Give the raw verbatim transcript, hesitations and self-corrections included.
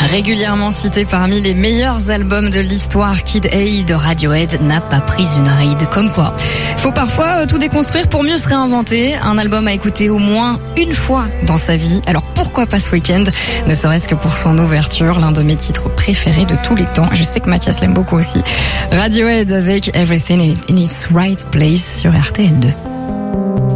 Régulièrement cité parmi les meilleurs albums de l'histoire, Kid A de Radiohead n'a pas pris une ride. Comme quoi, faut parfois tout déconstruire pour mieux se réinventer. Un album à écouter au moins une fois dans sa vie. Alors pourquoi pas ce week-end? Ne serait-ce que pour son ouverture, l'un de mes titres préférés de tous les temps. Je sais que Mathias l'aime beaucoup aussi. Radiohead avec Everything in its Right Place sur R T L deux.